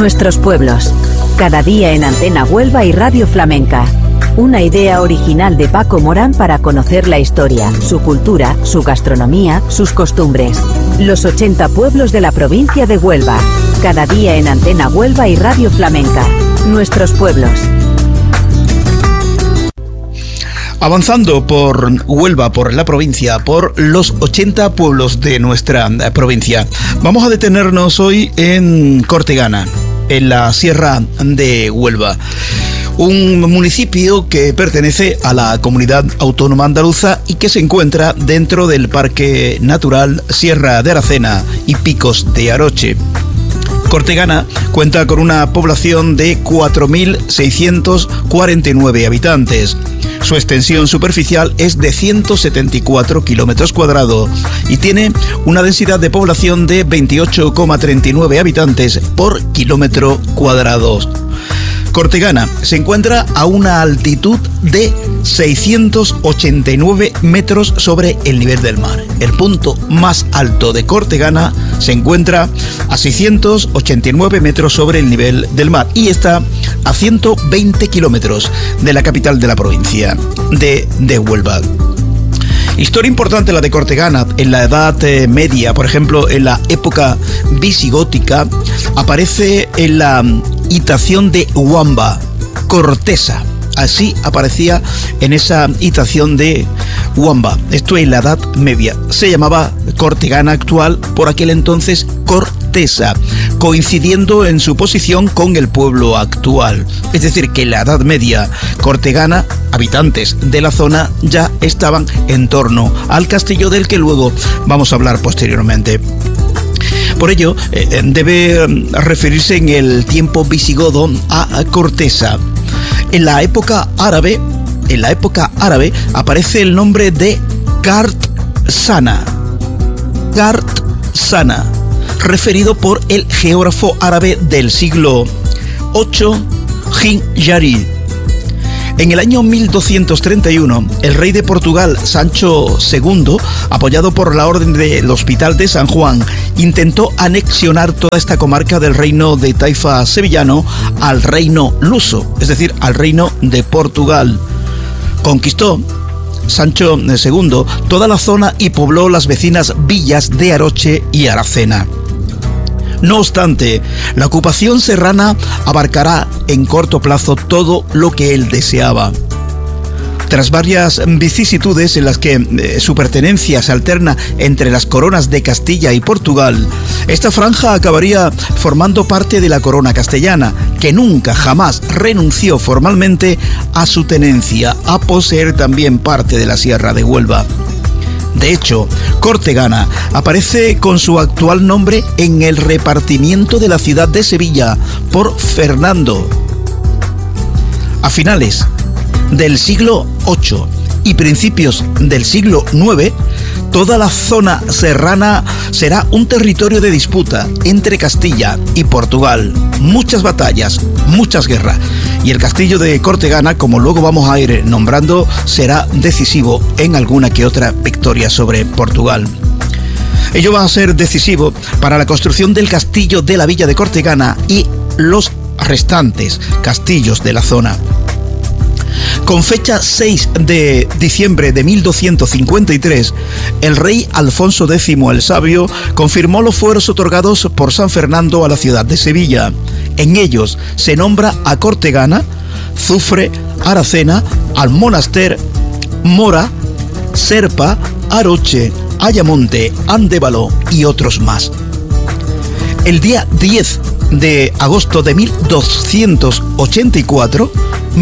Nuestros pueblos. Cada día en Antena Huelva y Radio Flamenca. Una idea original de Paco Morán para conocer la historia, su cultura, su gastronomía, sus costumbres. Los 80 pueblos de la provincia de Huelva. Cada día en Antena Huelva y Radio Flamenca. Nuestros pueblos. Avanzando por Huelva, por la provincia, por los 80 pueblos de nuestra provincia. Vamos a detenernos hoy en Cortegana, en la Sierra de Huelva. Un municipio que pertenece a la Comunidad Autónoma Andaluza y que se encuentra dentro del Parque Natural Sierra de Aracena y Picos de Aroche. Cortegana cuenta con una población de 4.649 habitantes. Su extensión superficial es de 174 kilómetros cuadrados y tiene una densidad de población de 28,39 habitantes por kilómetro cuadrado. Cortegana se encuentra a una altitud de 689 metros sobre el nivel del mar. El punto más alto de Cortegana se encuentra a 689 metros sobre el nivel del mar y está a 120 kilómetros de la capital de la provincia de Huelva. Historia importante la de Cortegana. En la Edad Media, por ejemplo, en la época visigótica, aparece en la hitación de Huamba, Cortesa. Así aparecía en esa hitación de Huamba. Esto en la Edad Media. Se llamaba Cortegana actual, por aquel entonces Cortesa, coincidiendo en su posición con el pueblo actual. Es decir, que en la Edad Media, Cortegana, habitantes de la zona ya estaban en torno al castillo del que luego vamos a hablar posteriormente. Por ello, debe referirse en el tiempo visigodo a Cortesa. En la época árabe aparece el nombre de Kart-Sana, referido por el geógrafo árabe del siglo VIII, Hijri. En el año 1231, el rey de Portugal, Sancho II, apoyado por la Orden del Hospital de San Juan, intentó anexionar toda esta comarca del reino de Taifa sevillano al reino luso, es decir, al reino de Portugal. Conquistó Sancho II toda la zona y pobló las vecinas villas de Aroche y Aracena. No obstante, la ocupación serrana abarcará en corto plazo todo lo que él deseaba. Tras varias vicisitudes en las que su pertenencia se alterna entre las coronas de Castilla y Portugal, esta franja acabaría formando parte de la corona castellana, que nunca jamás renunció formalmente a su tenencia, a poseer también parte de la Sierra de Huelva. De hecho, Cortegana aparece con su actual nombre en el repartimiento de la ciudad de Sevilla por Fernando. A finales del siglo VIII y principios del siglo IX, toda la zona serrana será un territorio de disputa entre Castilla y Portugal. Muchas batallas, muchas guerras. Y el castillo de Cortegana, como luego vamos a ir nombrando, será decisivo en alguna que otra victoria sobre Portugal. Ello va a ser decisivo para la construcción del castillo de la villa de Cortegana y los restantes castillos de la zona. Con fecha 6 de diciembre de 1253, el rey Alfonso X el Sabio confirmó los fueros otorgados por San Fernando a la ciudad de Sevilla. En ellos se nombra a Cortegana, Zufre, Aracena, Almonaster, Mora, Serpa, Aroche, Ayamonte, Andévalo y otros más. El día 10 de agosto de 1284,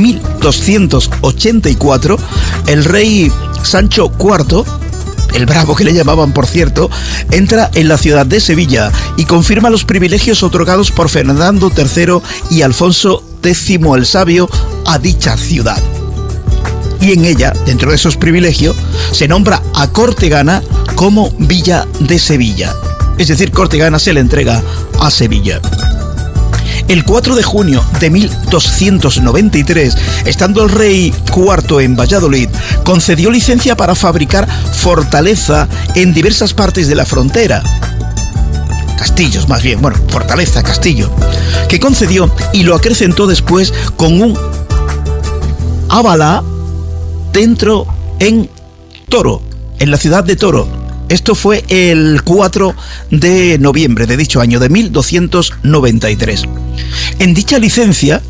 el rey Sancho IV, el Bravo que le llamaban por cierto, entra en la ciudad de Sevilla y confirma los privilegios otorgados por Fernando III y Alfonso X el Sabio a dicha ciudad. Y en ella, dentro de esos privilegios, se nombra a Cortegana como Villa de Sevilla. Es decir, Cortegana se le entrega a Sevilla. El 4 de junio de 1293, estando el rey IV en Valladolid, concedió licencia para fabricar fortaleza en diversas partes de la frontera. castillos más bien, bueno, fortaleza, castillo, que concedió y lo acrecentó después con un Avalá dentro en Toro, en la ciudad de Toro. Esto fue el 4 de noviembre de dicho año, de 1293. En dicha licencia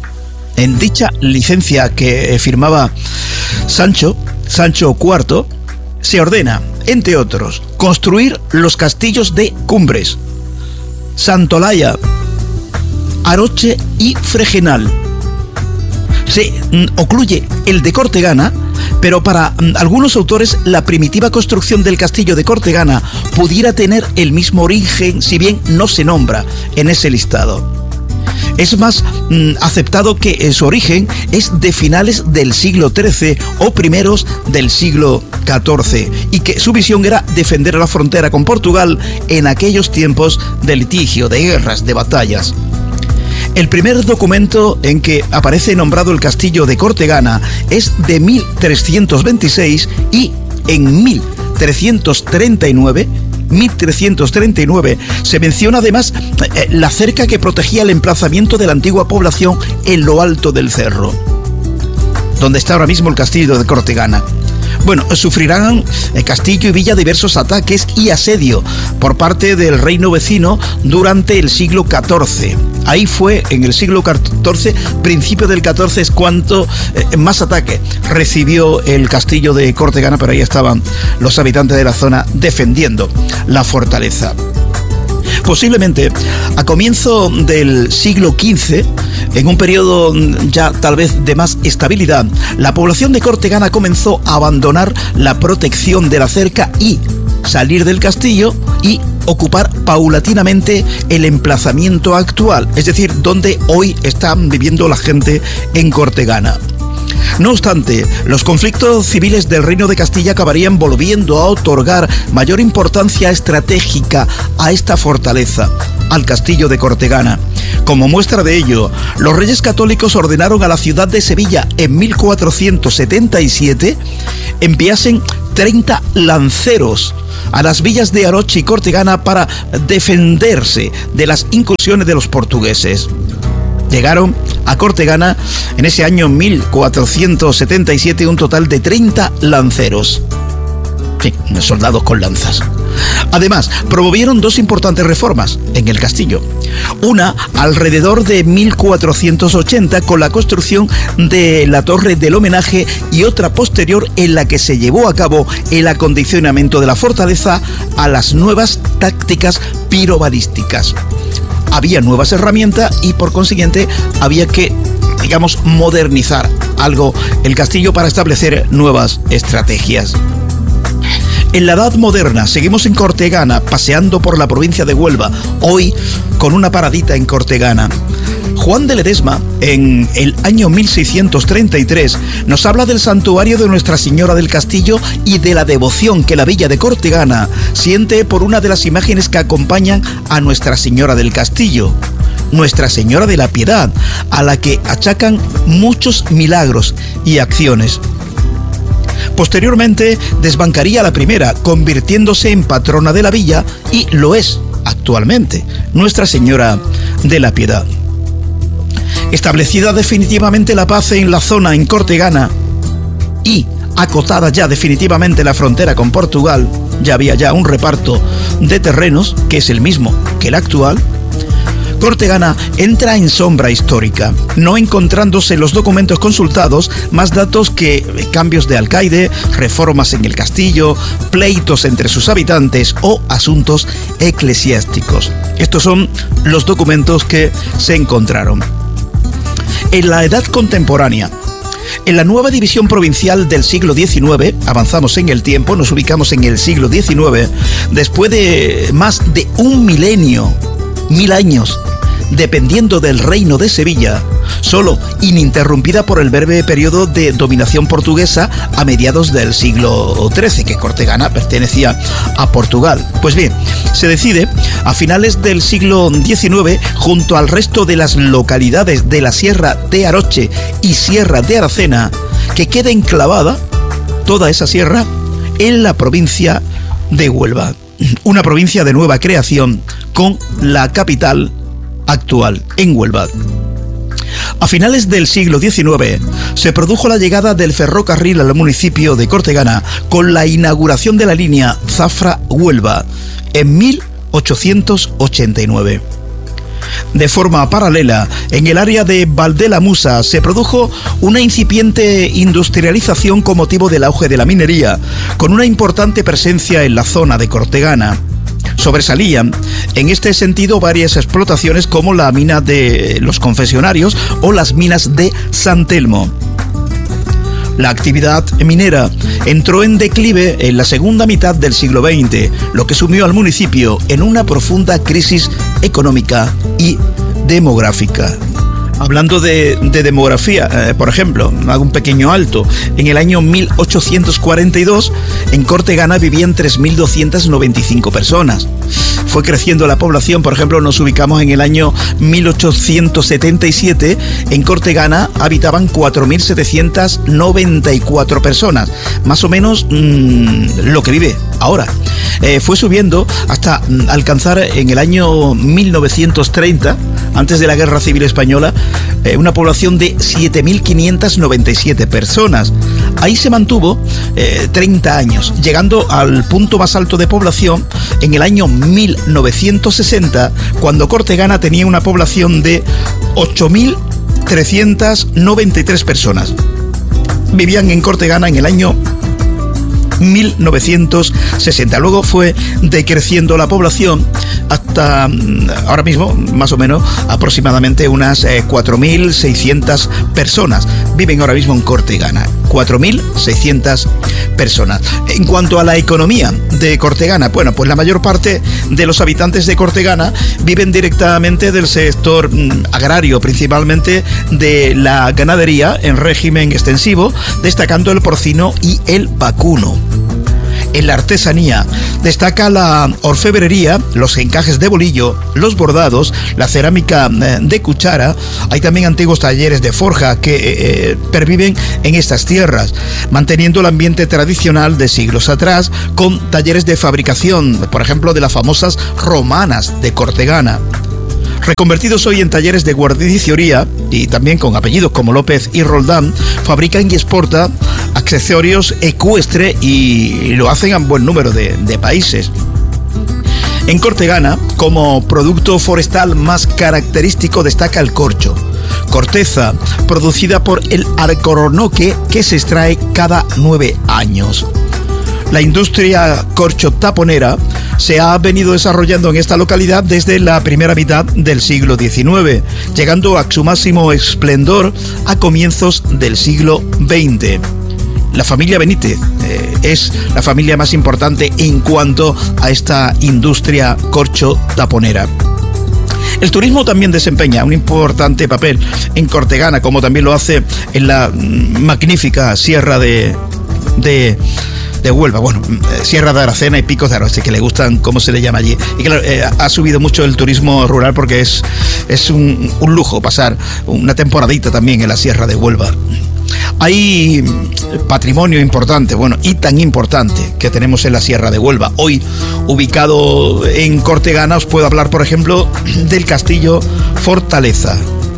que firmaba Sancho IV, se ordena, entre otros, construir los castillos de Cumbres, Santolaya, Aroche y Fregenal. Se ocluye el de Cortegana, pero para algunos autores la primitiva construcción del castillo de Cortegana pudiera tener el mismo origen, si bien no se nombra en ese listado. Es más aceptado que su origen es de finales del siglo XIII o primeros del siglo XIV, y que su visión era defender la frontera con Portugal en aquellos tiempos de litigio, de guerras, de batallas. El primer documento en que aparece nombrado el castillo de Cortegana es de 1326 y en 1339 se menciona además la cerca que protegía el emplazamiento de la antigua población en lo alto del cerro, donde está ahora mismo el castillo de Cortegana. Bueno, sufrirán el castillo y villa diversos ataques y asedio por parte del reino vecino durante el siglo XIV. Ahí fue, en el siglo XIV, principio del XIV, es cuanto más ataque recibió el castillo de Cortegana, pero ahí estaban los habitantes de la zona defendiendo la fortaleza. Posiblemente a comienzo del siglo XV, en un periodo ya tal vez de más estabilidad, la población de Cortegana comenzó a abandonar la protección de la cerca y salir del castillo y ocupar paulatinamente el emplazamiento actual, es decir, donde hoy están viviendo la gente en Cortegana. No obstante, los conflictos civiles del Reino de Castilla acabarían volviendo a otorgar mayor importancia estratégica a esta fortaleza, al castillo de Cortegana. Como muestra de ello, los reyes católicos ordenaron a la ciudad de Sevilla en 1477 enviasen 30 lanceros a las villas de Aroche y Cortegana para defenderse de las incursiones de los portugueses. Llegaron a Cortegana en ese año 1477 un total de 30 lanceros. Sí, soldados con lanzas. Además, promovieron dos importantes reformas en el castillo. Una alrededor de 1480 con la construcción de la Torre del Homenaje y otra posterior en la que se llevó a cabo el acondicionamiento de la fortaleza a las nuevas tácticas pirobalísticas. Había nuevas herramientas y por consiguiente había que, digamos, modernizar algo el castillo para establecer nuevas estrategias. En la Edad Moderna seguimos en Cortegana, paseando por la provincia de Huelva, hoy con una paradita en Cortegana. Juan de Ledesma, en el año 1633, nos habla del santuario de Nuestra Señora del Castillo y de la devoción que la villa de Cortegana siente por una de las imágenes que acompañan a Nuestra Señora del Castillo, Nuestra Señora de la Piedad, a la que achacan muchos milagros y acciones. Posteriormente desbancaría la primera, convirtiéndose en patrona de la villa, y lo es actualmente, Nuestra Señora de la Piedad. Establecida definitivamente la paz en la zona en Cortegana y acotada ya definitivamente la frontera con Portugal, ya había ya un reparto de terrenos que es el mismo que el actual, Cortegana entra en sombra histórica, no encontrándose en los documentos consultados más datos que cambios de alcaide, reformas en el castillo, pleitos entre sus habitantes o asuntos eclesiásticos. Estos son los documentos que se encontraron. En la edad contemporánea, en la nueva división provincial del siglo XIX, avanzamos en el tiempo, nos ubicamos en el siglo XIX, después de más de un milenio, 1000 años, dependiendo del reino de Sevilla, solo ininterrumpida por el breve periodo de dominación portuguesa a mediados del siglo XIII, que Cortegana pertenecía a Portugal. Pues bien, se decide a finales del siglo XIX, junto al resto de las localidades de la Sierra de Aroche y Sierra de Aracena, que quede enclavada toda esa sierra en la provincia de Huelva, una provincia de nueva creación con la capital actual, en Huelva. A finales del siglo XIX se produjo la llegada del ferrocarril al municipio de Cortegana con la inauguración de la línea Zafra-Huelva en 1889. De forma paralela, en el área de Valdelamusa se produjo una incipiente industrialización con motivo del auge de la minería, con una importante presencia en la zona de Cortegana. Sobresalían en este sentido varias explotaciones como la mina de los Confesionarios o las minas de San Telmo. La actividad minera entró en declive en la segunda mitad del siglo XX, lo que sumió al municipio en una profunda crisis económica y demográfica. Hablando de demografía, por ejemplo, hago un pequeño alto. En el año 1842, en Cortegana vivían 3.295 personas. Fue creciendo la población, por ejemplo, nos ubicamos en el año 1877, en Cortegana habitaban 4.794 personas, más o menos lo que vive ahora. Fue subiendo hasta alcanzar en el año 1930, antes de la Guerra Civil Española, una población de 7.597 personas. Ahí se mantuvo 30 años, llegando al punto más alto de población en el año 1960, cuando Cortegana tenía una población de 8.393 personas. Vivían en Cortegana en el año 1960. Luego fue decreciendo la población hasta ahora mismo, más o menos, aproximadamente unas 4.600 personas viven ahora mismo en Cortegana. 4.600 personas. En cuanto a la economía de Cortegana, bueno, pues la mayor parte de los habitantes de Cortegana viven directamente del sector agrario, principalmente de la ganadería en régimen extensivo, destacando el porcino y el vacuno. En la artesanía destaca la orfebrería, los encajes de bolillo, los bordados, la cerámica de cuchara. Hay también antiguos talleres de forja que perviven en estas tierras, manteniendo el ambiente tradicional de siglos atrás, con talleres de fabricación, por ejemplo, de las famosas romanas de Cortegana. Reconvertidos hoy en talleres de guarnicioría y también con apellidos como López y Roldán, fabrican y exportan accesorios ecuestres y lo hacen a buen número de países. En Cortegana, como producto forestal más característico, destaca el corcho, corteza producida por el alcornoque que se extrae cada 9 años. La industria corcho-taponera se ha venido desarrollando en esta localidad desde la primera mitad del siglo XIX, llegando a su máximo esplendor a comienzos del siglo XX. La familia Benítez es la familia más importante en cuanto a esta industria corcho-taponera. El turismo también desempeña un importante papel en Cortegana, como también lo hace en la magnífica sierra de Huelva, bueno, Sierra de Aracena y Picos de Aroche, que le gustan, como se le llama allí. Y claro, ha subido mucho el turismo rural porque es un lujo pasar una temporadita también en la Sierra de Huelva. Hay patrimonio importante, bueno, y tan importante que tenemos en la Sierra de Huelva. Hoy, ubicado en Cortegana, os puedo hablar, por ejemplo, del Castillo Fortaleza.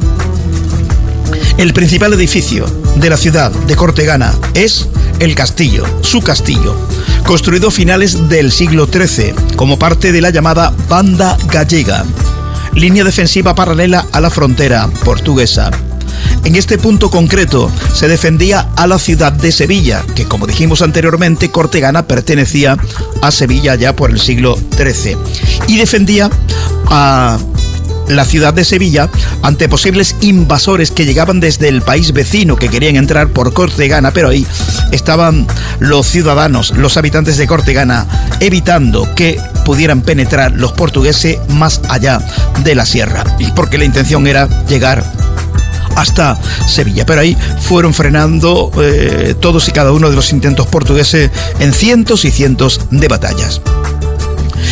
El principal edificio de la ciudad de Cortegana es el castillo, su castillo, construido a finales del siglo XIII como parte de la llamada Banda Gallega, línea defensiva paralela a la frontera portuguesa. En este punto concreto se defendía a la ciudad de Sevilla, que, como dijimos anteriormente, Cortegana pertenecía a Sevilla ya por el siglo XIII, y defendía a la ciudad de Sevilla ante posibles invasores que llegaban desde el país vecino, que querían entrar por Cortegana, pero ahí estaban los ciudadanos, los habitantes de Cortegana, evitando que pudieran penetrar los portugueses más allá de la sierra, porque la intención era llegar hasta Sevilla, pero ahí fueron frenando todos y cada uno de los intentos portugueses en cientos y cientos de batallas.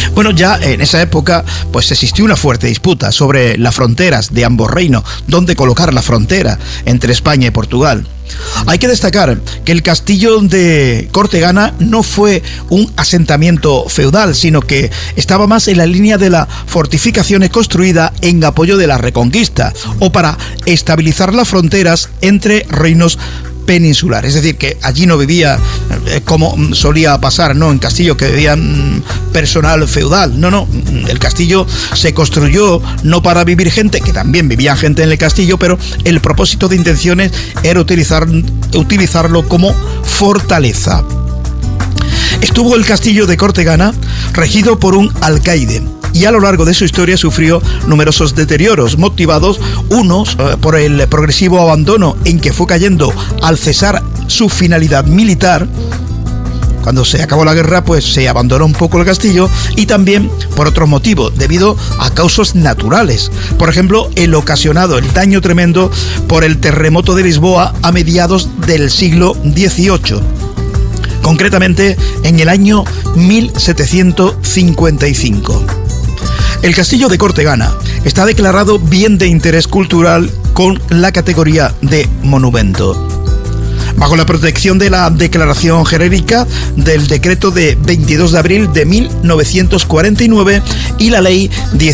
Bueno, ya en esa época pues existió una fuerte disputa sobre las fronteras de ambos reinos, dónde colocar la frontera entre España y Portugal. Hay que destacar que el castillo de Cortegana no fue un asentamiento feudal, sino que estaba más en la línea de las fortificaciones construidas en apoyo de la Reconquista o para estabilizar las fronteras entre reinos peninsular, es decir, que allí no vivía como solía pasar, ¿no? En castillos que vivían personal feudal, no, el castillo se construyó no para vivir gente, que también vivía gente en el castillo, pero el propósito de intenciones era utilizarlo como fortaleza. Estuvo el castillo de Cortegana regido por un alcaide, y a lo largo de su historia sufrió numerosos deterioros, motivados unos por el progresivo abandono en que fue cayendo al cesar su finalidad militar. Cuando se acabó la guerra, pues se abandonó un poco el castillo, y también por otros motivos, debido a causas naturales. Por ejemplo, el ocasionado el daño tremendo por el terremoto de Lisboa a mediados del siglo XVIII. Concretamente en el año 1755. El castillo de Cortegana está declarado bien de interés cultural con la categoría de monumento, bajo la protección de la declaración genérica del decreto de 22 de abril de 1949 y la ley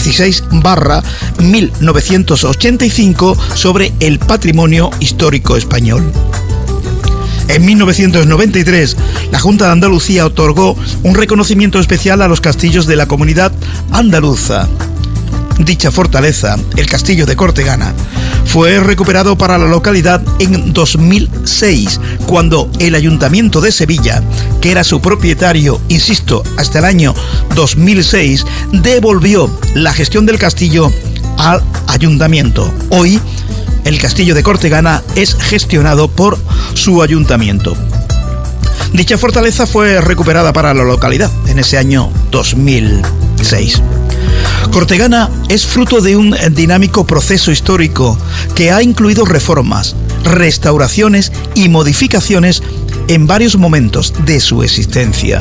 16/1985 sobre el patrimonio histórico español. En 1993, la Junta de Andalucía otorgó un reconocimiento especial a los castillos de la comunidad andaluza. Dicha fortaleza, el castillo de Cortegana, fue recuperado para la localidad en 2006, cuando el Ayuntamiento de Sevilla, que era su propietario, insisto, hasta el año 2006, devolvió la gestión del castillo al Ayuntamiento. Hoy, el castillo de Cortegana es gestionado por su ayuntamiento. Dicha fortaleza fue recuperada para la localidad en ese año 2006. Cortegana es fruto de un dinámico proceso histórico que ha incluido reformas, restauraciones y modificaciones en varios momentos de su existencia.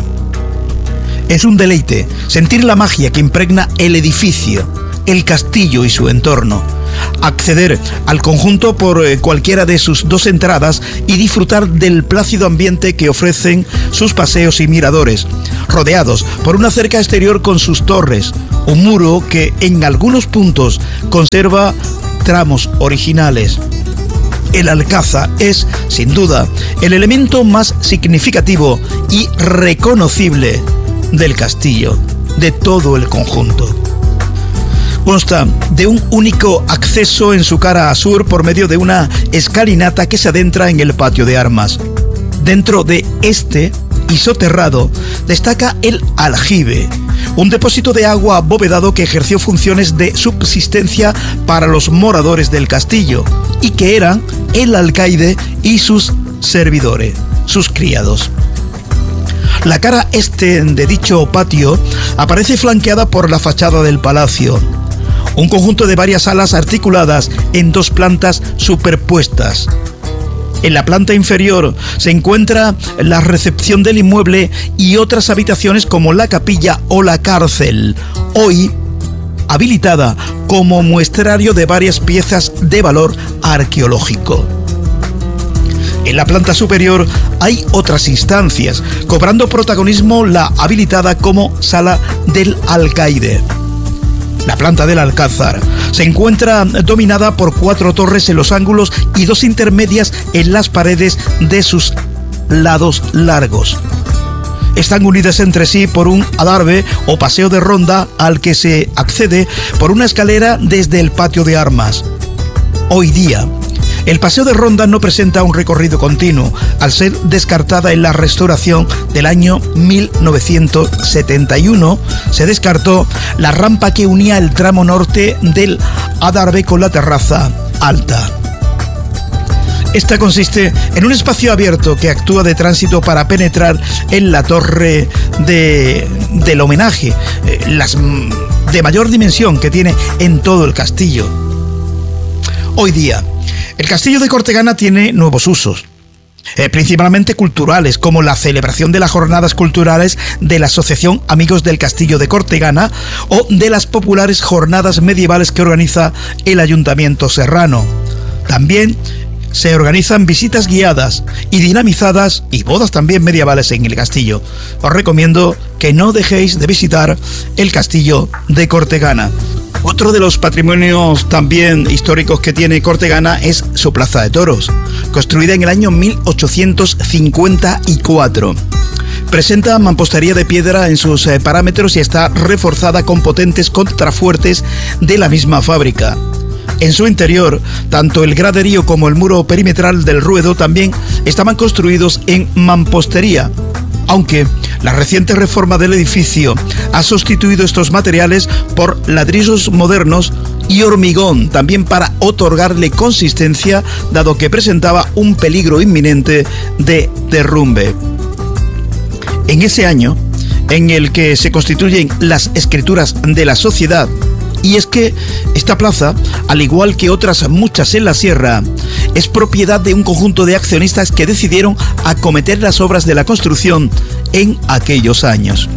Es un deleite sentir la magia que impregna el edificio, el castillo y su entorno, acceder al conjunto por cualquiera de sus dos entradas y disfrutar del plácido ambiente que ofrecen sus paseos y miradores, rodeados por una cerca exterior con sus torres, un muro que en algunos puntos conserva tramos originales. El alcázar es, sin duda, el elemento más significativo y reconocible del castillo, de todo el conjunto. Consta de un único acceso en su cara sur por medio de una escalinata que se adentra en el patio de armas. Dentro de este y soterrado destaca el aljibe, un depósito de agua abovedado que ejerció funciones de subsistencia para los moradores del castillo y que eran el alcaide y sus servidores, sus criados. La cara este de dicho patio aparece flanqueada por la fachada del palacio, un conjunto de varias salas articuladas en dos plantas superpuestas. En la planta inferior se encuentra la recepción del inmueble y otras habitaciones como la capilla o la cárcel, hoy habilitada como muestrario de varias piezas de valor arqueológico. En la planta superior hay otras instancias, cobrando protagonismo la habilitada como sala del alcaide. La planta del alcázar se encuentra dominada por 4 torres en los ángulos y 2 intermedias en las paredes de sus lados largos. Están unidas entre sí por un adarve o paseo de ronda al que se accede por una escalera desde el patio de armas. Hoy día, el paseo de ronda no presenta un recorrido continuo, al ser descartada en la restauración del año 1971. Se descartó la rampa que unía el tramo norte del adarve con la terraza alta. Esta consiste en un espacio abierto que actúa de tránsito para penetrar en la torre del homenaje, las de mayor dimensión que tiene en todo el castillo. Hoy día, el castillo de Cortegana tiene nuevos usos. principalmente culturales, como la celebración de las jornadas culturales de la Asociación Amigos del Castillo de Cortegana o de las populares jornadas medievales que organiza el Ayuntamiento serrano. También se organizan visitas guiadas y dinamizadas y bodas también medievales en el castillo. Os recomiendo que no dejéis de visitar el castillo de Cortegana. Otro de los patrimonios también históricos que tiene Cortegana es su plaza de toros, construida en el año 1854. Presenta mampostería de piedra en sus parámetros y está reforzada con potentes contrafuertes de la misma fábrica. En su interior, tanto el graderío como el muro perimetral del ruedo también estaban construidos en mampostería, aunque la reciente reforma del edificio ha sustituido estos materiales por ladrillos modernos y hormigón, también para otorgarle consistencia, dado que presentaba un peligro inminente de derrumbe. En ese año, en el que se constituyen las escrituras de la sociedad, y es que esta plaza, al igual que otras muchas en la sierra, es propiedad de un conjunto de accionistas que decidieron acometer las obras de la construcción en aquellos años.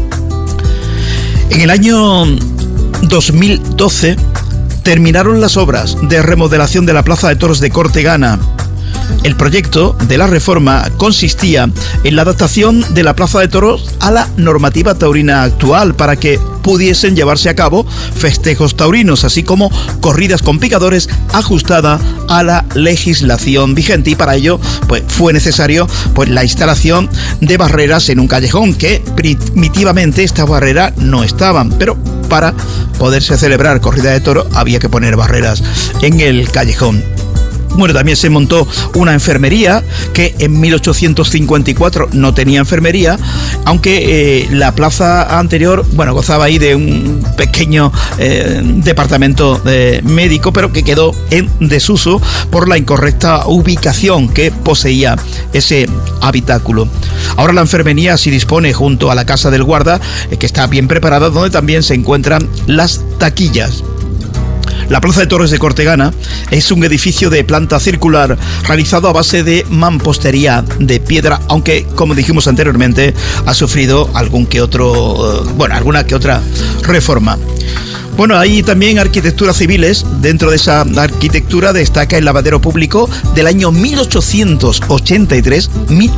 En el año 2012 terminaron las obras de remodelación de la Plaza de Toros de Cortegana. El proyecto de la reforma consistía en la adaptación de la Plaza de Toros a la normativa taurina actual para que pudiesen llevarse a cabo festejos taurinos, así como corridas con picadores ajustada a la legislación vigente, y para ello pues fue necesario la instalación de barreras en un callejón, que primitivamente estas barreras no estaban, pero para poderse celebrar corrida de toro había que poner barreras en el callejón. Bueno, también se montó una enfermería que en 1854 no tenía enfermería, aunque la plaza anterior, gozaba ahí de un pequeño departamento médico, pero que quedó en desuso por la incorrecta ubicación que poseía ese habitáculo. Ahora la enfermería sí dispone junto a la Casa del Guarda, que está bien preparada, donde también se encuentran las taquillas. La Plaza de Toros de Cortegana es un edificio de planta circular realizado a base de mampostería de piedra, aunque, como dijimos anteriormente, ha sufrido alguna que otra reforma. Bueno, hay también arquitecturas civiles. Dentro de esa arquitectura destaca el lavadero público del año 1883,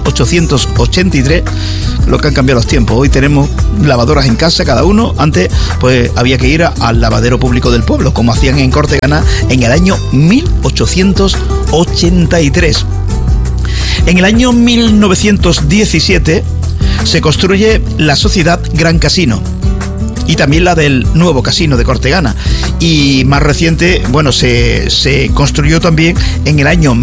lo que han cambiado los tiempos. Hoy tenemos lavadoras en casa cada uno. Antes pues había que ir al lavadero público del pueblo, como hacían en Cortegana en el año 1883. En el año 1917 se construye la Sociedad Gran Casino y también la del nuevo casino de Cortegana, y más reciente, se construyó también en el año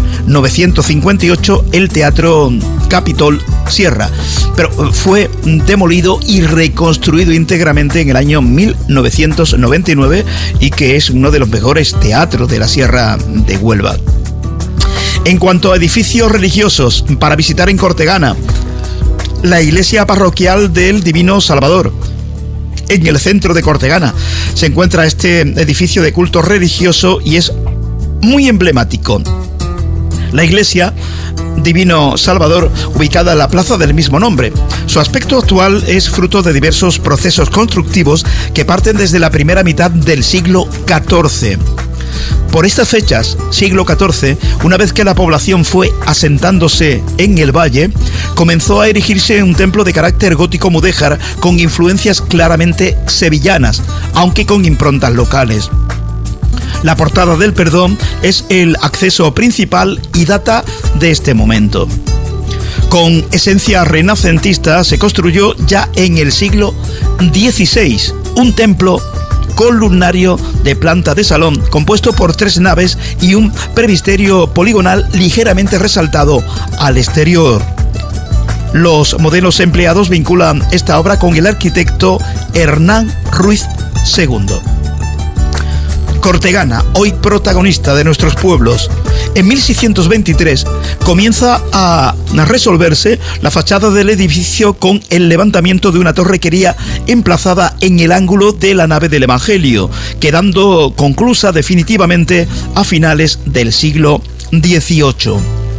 1958 el Teatro Capitol Sierra, pero fue demolido y reconstruido íntegramente en el año 1999, y que es uno de los mejores teatros de la Sierra de Huelva. En cuanto a edificios religiosos para visitar en Cortegana, la iglesia parroquial del Divino Salvador. En el centro de Cortegana se encuentra este edificio de culto religioso y es muy emblemático. La iglesia Divino Salvador, ubicada en la plaza del mismo nombre. Su aspecto actual es fruto de diversos procesos constructivos que parten desde la primera mitad del siglo XIV. Por estas fechas, siglo XIV, una vez que la población fue asentándose en el valle, comenzó a erigirse un templo de carácter gótico mudéjar con influencias claramente sevillanas, aunque con improntas locales. La Portada del Perdón es el acceso principal y data de este momento. Con esencia renacentista se construyó ya en el siglo XVI un templo columnario de planta de salón, compuesto por 3 naves y un presbiterio poligonal ligeramente resaltado al exterior. Los modelos empleados vinculan esta obra con el arquitecto Hernán Ruiz II. Cortegana, hoy protagonista de nuestros pueblos. En 1623 comienza a resolverse la fachada del edificio con el levantamiento de una torre quería emplazada en el ángulo de la nave del Evangelio, quedando conclusa definitivamente a finales del siglo XVIII.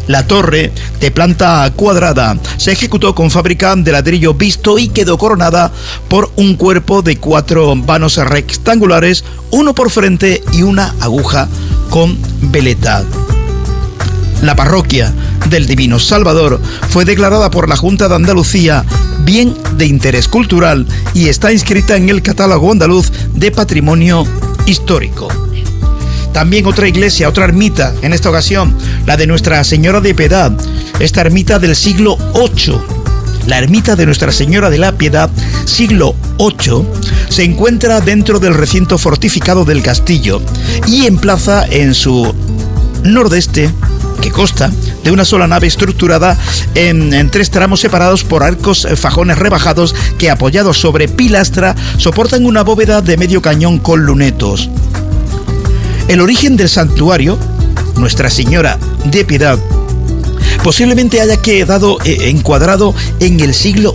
La torre, de planta cuadrada, se ejecutó con fábrica de ladrillo visto y quedó coronada por un cuerpo de 4 vanos rectangulares, uno por frente y una aguja con veleta. La parroquia del Divino Salvador fue declarada por la Junta de Andalucía bien de interés cultural y está inscrita en el catálogo andaluz de patrimonio histórico. También otra iglesia, otra ermita, en esta ocasión, la de Nuestra Señora de Piedad, esta ermita del siglo VIII. La ermita de Nuestra Señora de la Piedad, siglo VIII, se encuentra dentro del recinto fortificado del castillo y emplaza en su nordeste, que consta de una sola nave estructurada en 3 tramos separados por arcos fajones rebajados que, apoyados sobre pilastra, soportan una bóveda de medio cañón con lunetos. El origen del santuario, Nuestra Señora de Piedad, posiblemente haya quedado encuadrado en el siglo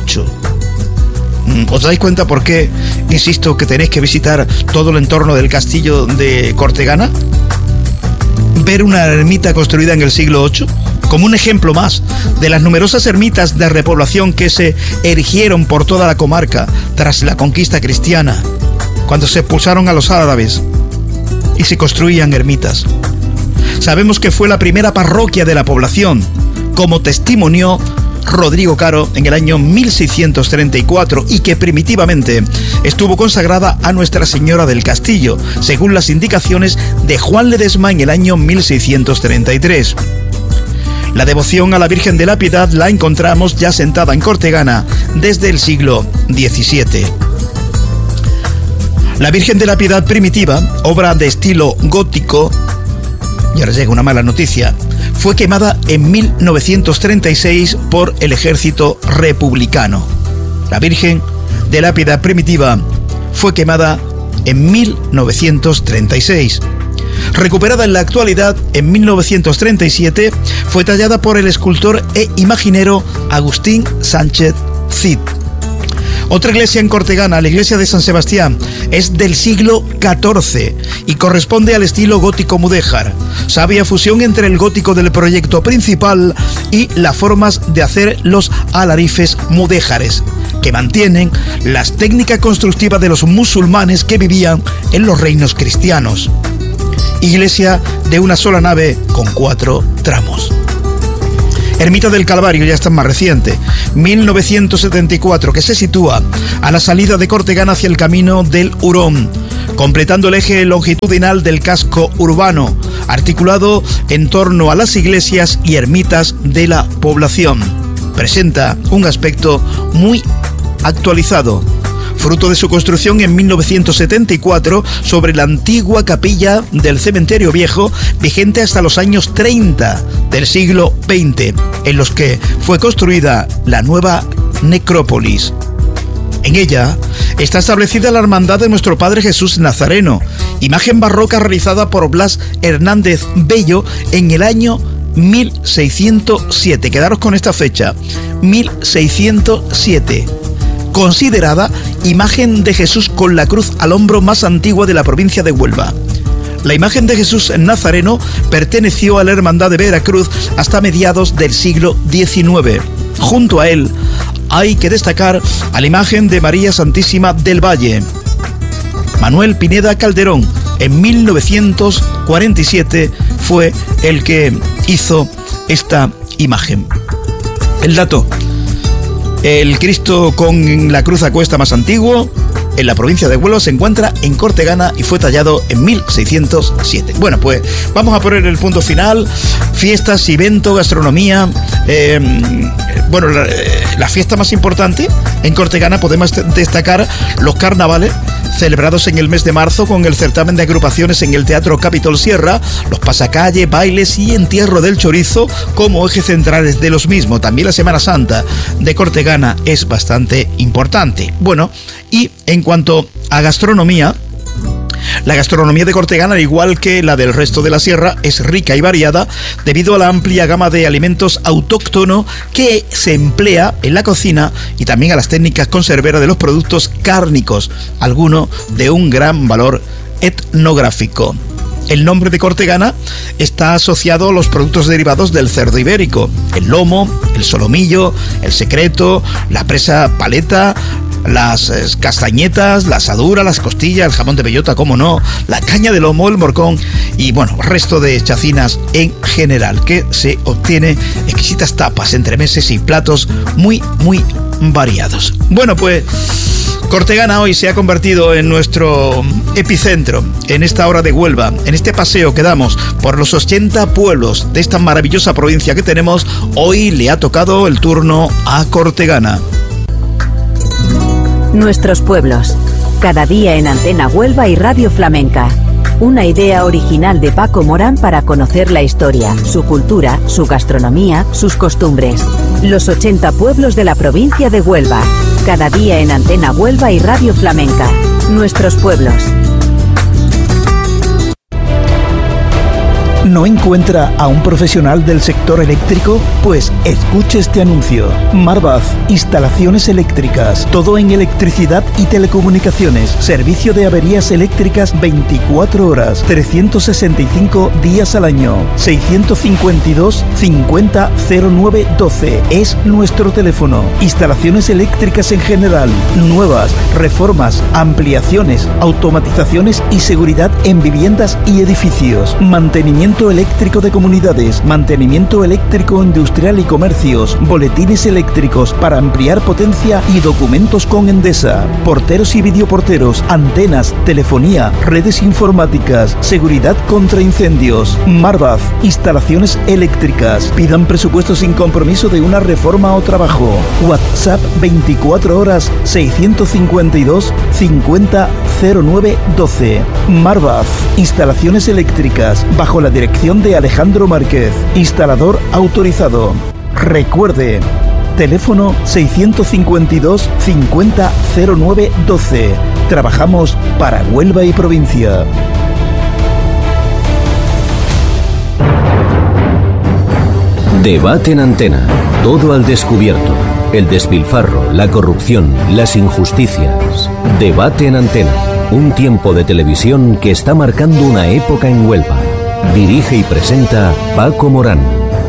VIII. ¿Os dais cuenta por qué insisto que tenéis que visitar todo el entorno del castillo de Cortegana? Ver una ermita construida en el siglo VIII como un ejemplo más de las numerosas ermitas de repoblación que se erigieron por toda la comarca tras la conquista cristiana, cuando se expulsaron a los árabes y se construían ermitas. Sabemos que fue la primera parroquia de la población, como testimonió Rodrigo Caro en el año 1634, y que primitivamente estuvo consagrada a Nuestra Señora del Castillo, según las indicaciones de Juan Ledesma en el año 1633. La devoción a la Virgen de la Piedad la encontramos ya sentada en Cortegana desde el siglo XVII. La Virgen de la Piedad primitiva, obra de estilo gótico, y ahora llega una mala noticia, fue quemada en 1936 por el ejército republicano. La Virgen de la Piedad primitiva fue quemada en 1936. Recuperada en la actualidad, en 1937, fue tallada por el escultor e imaginero Agustín Sánchez Cid. Otra iglesia en Cortegana, la iglesia de San Sebastián, es del siglo XIV y corresponde al estilo gótico mudéjar, sabia fusión entre el gótico del proyecto principal y las formas de hacer los alarifes mudéjares, que mantienen las técnicas constructivas de los musulmanes que vivían en los reinos cristianos. Iglesia de una sola nave con 4 tramos. Ermita del Calvario, ya está más reciente, 1974, que se sitúa a la salida de Cortegana hacia el camino del Hurón, completando el eje longitudinal del casco urbano, articulado en torno a las iglesias y ermitas de la población. Presenta un aspecto muy actualizado, fruto de su construcción en 1974 sobre la antigua capilla del cementerio viejo, vigente hasta los años 30 del siglo XX, en los que fue construida la nueva necrópolis. En ella está establecida la Hermandad de Nuestro Padre Jesús Nazareno, imagen barroca realizada por Blas Hernández Bello en el año 1607. Quedaros con esta fecha, 1607. Considerada imagen de Jesús con la cruz al hombro más antigua de la provincia de Huelva. La imagen de Jesús Nazareno perteneció a la Hermandad de Veracruz hasta mediados del siglo XIX. Junto a él hay que destacar a la imagen de María Santísima del Valle. Manuel Pineda Calderón, en 1947, fue el que hizo esta imagen. El dato: el Cristo con la cruz a cuesta más antiguo en la provincia de Huelva se encuentra en Cortegana y fue tallado en 1607. Bueno, pues vamos a poner el punto final. Fiestas, evento, gastronomía. La fiesta más importante en Cortegana podemos destacar los carnavales celebrados en el mes de marzo con el certamen de agrupaciones en el Teatro Capitol Sierra, los pasacalle, bailes y entierro del chorizo como ejes centrales de los mismos. También la Semana Santa de Cortegana es bastante importante. Bueno, y en cuanto a gastronomía, la gastronomía de Cortegana, al igual que la del resto de la sierra, es rica y variada debido a la amplia gama de alimentos autóctonos que se emplea en la cocina y también a las técnicas conserveras de los productos cárnicos, algunos de un gran valor etnográfico. El nombre de Cortegana está asociado a los productos derivados del cerdo ibérico: el lomo, el solomillo, el secreto, la presa paleta, las castañetas, la asadura, las costillas, el jamón de bellota, como no, la caña de lomo, el morcón y, bueno, resto de chacinas en general, que se obtiene exquisitas tapas, entremeses y platos muy, muy variados. Bueno, pues Cortegana hoy se ha convertido en nuestro epicentro, en esta hora de Huelva, en este paseo que damos por los 80 pueblos de esta maravillosa provincia que tenemos. Hoy le ha tocado el turno a Cortegana. Nuestros pueblos, cada día en Antena Huelva y Radio Flamenca. Una idea original de Paco Morán para conocer la historia, su cultura, su gastronomía, sus costumbres. Los 80 pueblos de la provincia de Huelva, cada día en Antena Huelva y Radio Flamenca. Nuestros pueblos. ¿No encuentra a un profesional del sector eléctrico? Pues escuche este anuncio. Marvaz, instalaciones eléctricas, todo en electricidad y telecomunicaciones. Servicio de averías eléctricas 24 horas, 365 días al año. 652 50 09 12 es nuestro teléfono. Instalaciones eléctricas en general, nuevas, reformas, ampliaciones, automatizaciones y seguridad en viviendas y edificios. Mantenimiento eléctrico de comunidades, mantenimiento eléctrico industrial y comercios, boletines eléctricos para ampliar potencia y documentos con Endesa, porteros y videoporteros, antenas, telefonía, redes informáticas, seguridad contra incendios. Marvaz, instalaciones eléctricas. Pidan presupuesto sin compromiso de una reforma o trabajo. WhatsApp 24 horas 652 50 09 12. Marvaz, instalaciones eléctricas, bajo la dirección de Alejandro Márquez, instalador autorizado. Recuerde, teléfono 652 50 09 12. Trabajamos para Huelva y provincia. Debate en Antena. Todo al descubierto. El despilfarro, la corrupción, las injusticias. Debate en Antena. Un tiempo de televisión que está marcando una época en Huelva. Dirige y presenta Paco Morán.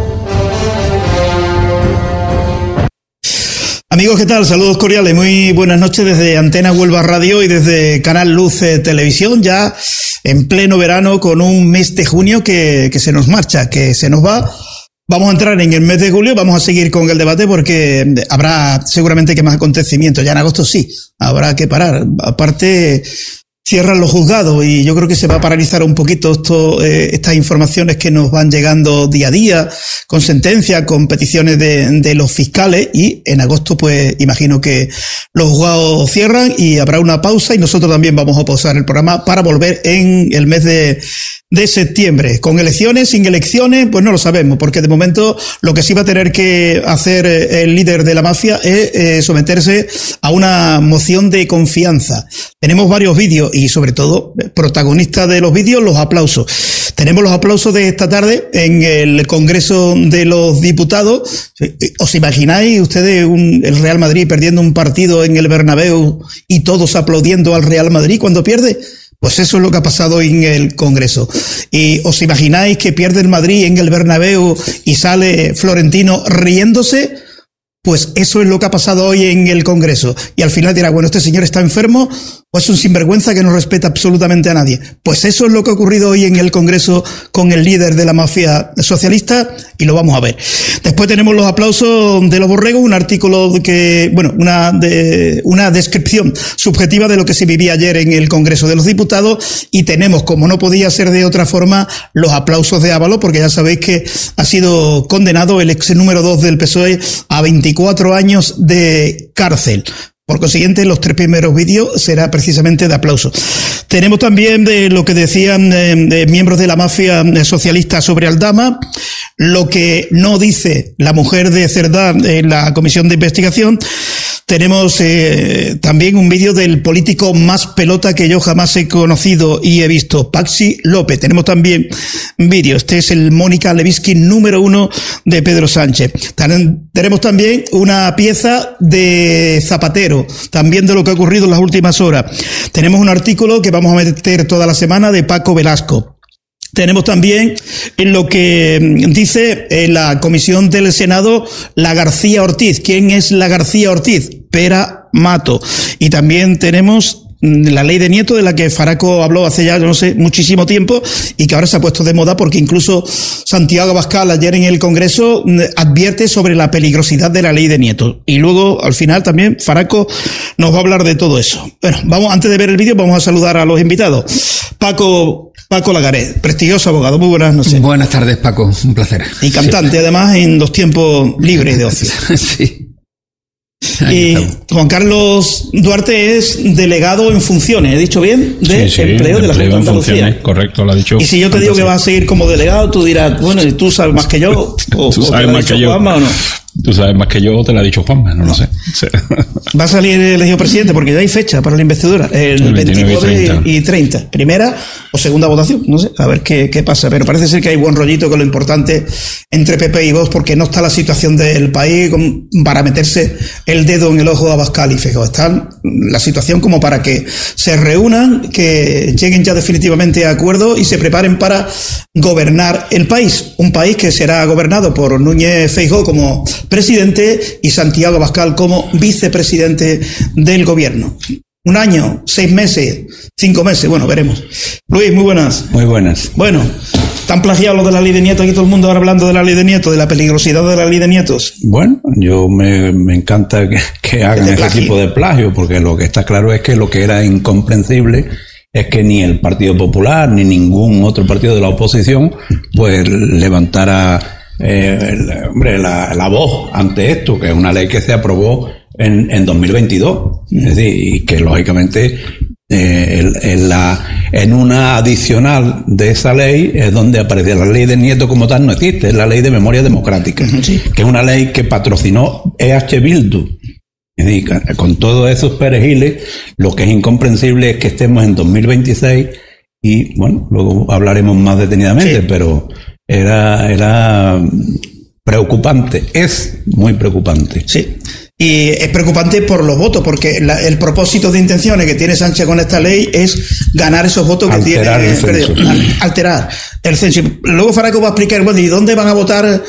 Amigos, ¿qué tal? Saludos cordiales, muy buenas noches desde Antena Huelva Radio y desde Canal Luz Televisión, ya en pleno verano, con un mes de junio que se nos marcha, que se nos va. Vamos a entrar en el mes de julio, vamos a seguir con el debate porque habrá seguramente que más acontecimientos. Ya en agosto sí, habrá que parar. Aparte, cierran los juzgados y yo creo que se va a paralizar un poquito estas informaciones que nos van llegando día a día, con sentencias, con peticiones de los fiscales, y en agosto pues imagino que los juzgados cierran y habrá una pausa, y nosotros también vamos a pausar el programa para volver en el mes de septiembre. Con elecciones, sin elecciones, pues no lo sabemos, porque de momento lo que sí va a tener que hacer el líder de la mafia es someterse a una moción de confianza. Tenemos varios vídeos y sobre todo, protagonistas de los vídeos, los aplausos. Tenemos los aplausos de esta tarde en el Congreso de los Diputados. ¿Os imagináis ustedes el Real Madrid perdiendo un partido en el Bernabéu y todos aplaudiendo al Real Madrid cuando pierde? Pues eso es lo que ha pasado hoy en el Congreso. ¿Y os imagináis que pierde el Madrid en el Bernabéu y sale Florentino riéndose? Pues eso es lo que ha pasado hoy en el Congreso. Y al final dirá, bueno, este señor está enfermo o es un sinvergüenza que no respeta absolutamente a nadie. Pues eso es lo que ha ocurrido hoy en el Congreso con el líder de la mafia socialista, y lo vamos a ver. Después tenemos los aplausos de los borregos, un artículo que, bueno, una descripción subjetiva de lo que se vivía ayer en el Congreso de los Diputados, y tenemos, como no podía ser de otra forma, los aplausos de Ábalos, porque ya sabéis que ha sido condenado el ex número 2 del PSOE a 24 años de cárcel. Por consiguiente, los 3 primeros vídeos será precisamente de aplauso. Tenemos también de lo que decían miembros de la mafia socialista sobre Aldama, lo que no dice la mujer de Cerdá en la comisión de investigación. Tenemos también un vídeo del político más pelota que yo jamás he conocido y he visto, Paxi López. Tenemos también vídeo. Este es el Mónica Lewinsky número 1 de Pedro Sánchez. Tenemos también una pieza de Zapatero, también de lo que ha ocurrido en las últimas horas. Tenemos un artículo que vamos a meter toda la semana de Paco Velasco. Tenemos también en lo que dice la comisión del Senado, la García Ortiz. ¿Quién es la García Ortiz? Pera Mato. Y también tenemos la ley de Nieto, de la que Faraco habló hace ya, no sé, muchísimo tiempo, y que ahora se ha puesto de moda porque incluso Santiago Abascal ayer en el Congreso advierte sobre la peligrosidad de la ley de Nieto. Y luego, al final, también Faraco nos va a hablar de todo eso. Bueno, antes de ver el vídeo, vamos a saludar a los invitados. Paco Lagaret, prestigioso abogado. Muy buenas noches. Buenas tardes, Paco. Un placer. Y cantante, además, en los tiempos libres de ocio. Sí. Y Juan Carlos Duarte es delegado en funciones, ¿he dicho bien? De empleo de la Junta de Andalucía. Correcto, lo ha dicho. Y si yo te digo que vas a seguir como delegado, tú dirás, bueno, ¿y tú sabes más que yo? ¿Tú sabes más que yo? Juanma, ¿o no? Tú sabes más que yo, te lo ha dicho Juanma, no lo sé. Sí. Va a salir elegido presidente porque ya hay fecha para la investidura, el 29 y 30. Primera o segunda votación, no sé, a ver qué pasa. Pero parece ser que hay buen rollito, con lo importante entre PP y Vox, porque no está la situación del país para meterse el dedo en el ojo de Abascal y Feijóo. Está la situación como para que se reúnan, que lleguen ya definitivamente a acuerdo y se preparen para gobernar el país. Un país que será gobernado por Núñez Feijóo como presidente y Santiago Abascal como vicepresidente del gobierno. Un año, 6 meses, 5 meses, bueno, veremos. Luis, muy buenas. Muy buenas. Bueno, ¿están plagiados lo de la ley de Nieto? Aquí todo el mundo ahora hablando de la ley de Nieto, de la peligrosidad de la ley de Nietos. Bueno, yo me encanta que hagan ese tipo de plagio, porque lo que está claro es que lo que era incomprensible es que ni el Partido Popular ni ningún otro partido de la oposición pues levantara la voz ante esto, que es una ley que se aprobó en 2022, es decir, y que lógicamente en una adicional de esa ley es donde aparece la ley de Nieto como tal, no existe, es la ley de memoria democrática, sí, que es una ley que patrocinó EH Bildu. Es decir, con todos esos perejiles, lo que es incomprensible es que estemos en 2026 y, bueno, luego hablaremos más detenidamente, sí, pero era preocupante, es muy preocupante. Sí. Y es preocupante por los votos, porque el propósito de intenciones que tiene Sánchez con esta ley es ganar esos votos que tiene alterar el censo. Luego Faraco va a explicar, bueno, ¿y dónde van a votar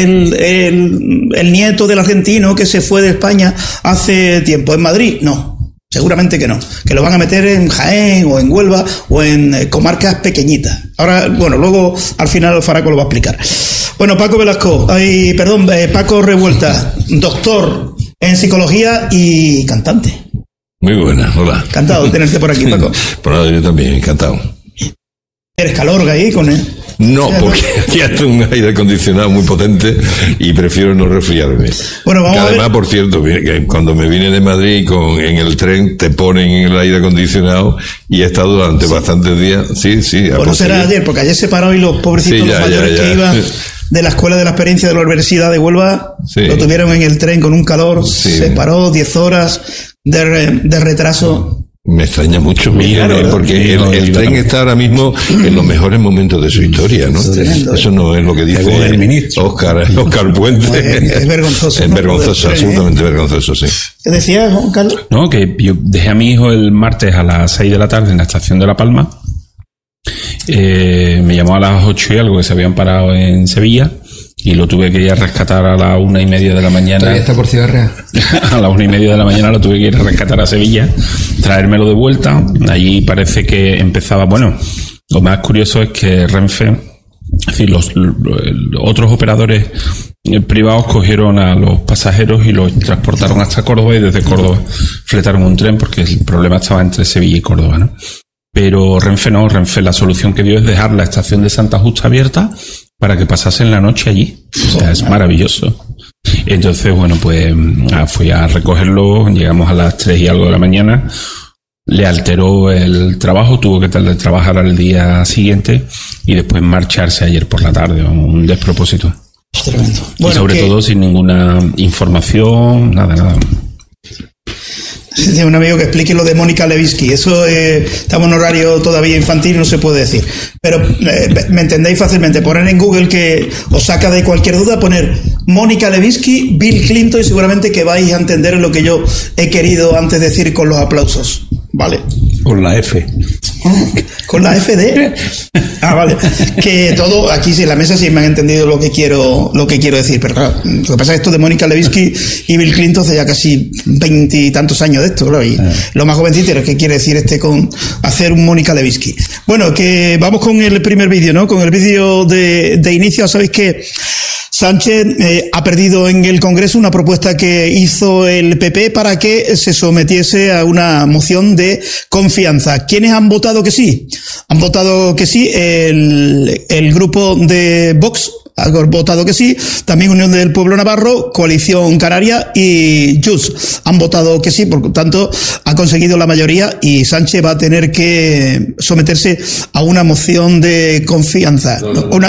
el nieto del argentino que se fue de España hace tiempo? ¿En Madrid? No. Seguramente que no, que lo van a meter en Jaén o en Huelva o en comarcas pequeñitas. Ahora, bueno, luego al final Faraco lo va a explicar. Bueno, Paco Revuelta, doctor en psicología y cantante. Muy buena, hola. Encantado de tenerte por aquí, Paco. Bueno, yo también, encantado. ¿Eres calorga ahí con él? No, porque aquí hace un aire acondicionado muy potente y prefiero no resfriarme. Bueno, vamos además, a ver. Por cierto, que cuando me vine de Madrid en el tren te ponen el aire acondicionado y he estado durante bastantes días. Sí. Bueno, será ayer, porque ayer se paró y los pobrecitos, los mayores que iban de la Escuela de la Experiencia de la Universidad de Huelva, lo tuvieron en el tren con un calor, se paró 10 horas de retraso. Me extraña mucho, porque el tren está ahora mismo en los mejores momentos de su historia, ¿no? Eso no es lo que dice Óscar Puente. Es vergonzoso. Es vergonzoso, absolutamente vergonzoso, sí. ¿Qué decías, Juan Carlos? No, que yo dejé a mi hijo el martes a las 6 de la tarde en la estación de La Palma. Me llamó a las 8 y algo, que se habían parado en Sevilla. Y lo tuve que ir a rescatar a las 1:30 de la mañana. ¿Todavía está por Ciudad Real? A las 1:30 de la mañana lo tuve que ir a rescatar a Sevilla, traérmelo de vuelta. Allí parece que empezaba, bueno, lo más curioso es que Renfe, es decir, los otros operadores privados cogieron a los pasajeros y los transportaron hasta Córdoba y desde Córdoba fletaron un tren porque el problema estaba entre Sevilla y Córdoba, ¿no? Pero Renfe no, Renfe la solución que dio es dejar la estación de Santa Justa abierta para que pasasen la noche allí. O sea, es maravilloso. Entonces, bueno, pues fui a recogerlo, llegamos a las 3 y algo de la mañana, le alteró el trabajo, tuvo que trabajar al día siguiente y después marcharse ayer por la tarde, un despropósito. Es tremendo. Bueno, y sobre todo sin ninguna información, nada. Un amigo que explique lo de Mónica Lewinsky. Eso estamos en horario todavía infantil y no se puede decir. Pero me entendéis fácilmente. Poner en Google, que os saca de cualquier duda, poner Mónica Lewinsky, Bill Clinton, y seguramente que vais a entender lo que yo he querido antes decir con los aplausos. Vale. Con la F. Con la F de... vale. Que todo, aquí en la mesa sí me han entendido lo que quiero decir, pero claro, lo que pasa es que esto de Mónica Lewinsky y Bill Clinton hace ya casi 20 y tantos años de esto, claro, y lo más jovencito es que quiere decir con hacer un Mónica Lewinsky. Bueno, que vamos con el primer vídeo, ¿no? Con el vídeo de inicio. Sabéis que Sánchez ha perdido en el Congreso una propuesta que hizo el PP para que se sometiese a una moción de confianza. ¿Quiénes han votado que sí? Han votado que sí el grupo de Vox, ha votado que sí, también Unión del Pueblo Navarro, Coalición Canaria y Junts han votado que sí, por lo tanto ha conseguido la mayoría y Sánchez va a tener que someterse a una moción de confianza.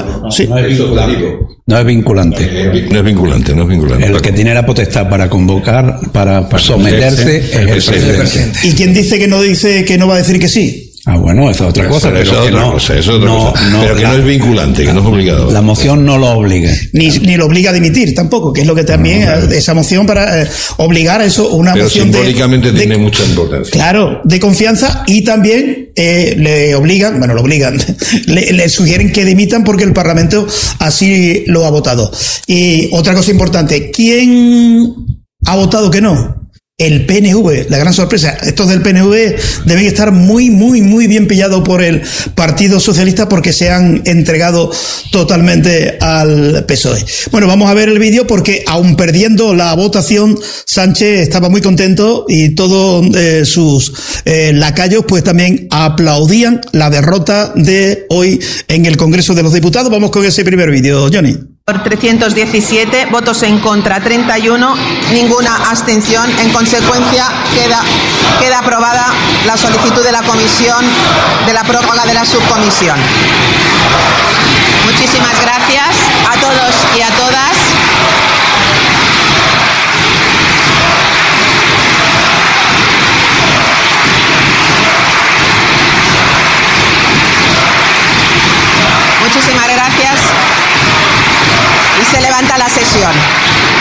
No es vinculante. No es vinculante. El que tiene la potestad para convocar, para someterse, es el presidente. ¿Y quién dice que no va a decir que sí? Bueno, esa es otra cosa, pero que no. Pero que no es vinculante, que no es obligado. La moción no lo obliga. Ni lo obliga a dimitir tampoco, que es lo que también, esa moción para obligar a eso, una pero moción simbólicamente tiene mucha importancia. Claro, de confianza, y también le sugieren que dimitan porque el Parlamento así lo ha votado. Y otra cosa importante, ¿quién ha votado que no? El PNV, la gran sorpresa. Estos del PNV deben estar muy, muy, muy bien pillados por el Partido Socialista porque se han entregado totalmente al PSOE. Bueno, vamos a ver el vídeo porque aun perdiendo la votación, Sánchez estaba muy contento y todos sus lacayos pues también aplaudían la derrota de hoy en el Congreso de los Diputados. Vamos con ese primer vídeo, Johnny. Por 317, votos en contra 31, ninguna abstención. En consecuencia, queda aprobada la solicitud de la comisión de la prórroga de la subcomisión. Muchísimas gracias a todos y a todas. Muchísimas gracias. Y se levanta la sesión.